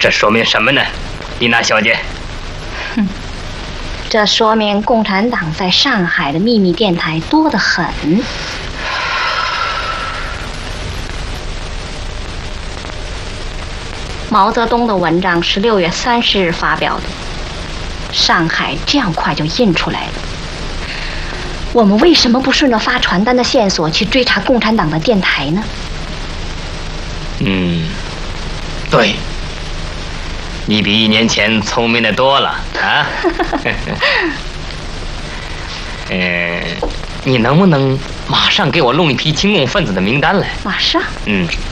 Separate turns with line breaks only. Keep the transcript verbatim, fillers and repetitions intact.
这说明什么呢，丽娜小姐？
哼，这说明共产党在上海的秘密电台多得很。毛泽东的文章是六月三十日发表的，上海这样快就印出来了。我们为什么不顺着发传单的线索去追查共产党的电台呢？
嗯，对。你比一年前聪明的多了啊！嗯，你能不能马上给我弄一批亲共分子的名单来？
马上。
嗯。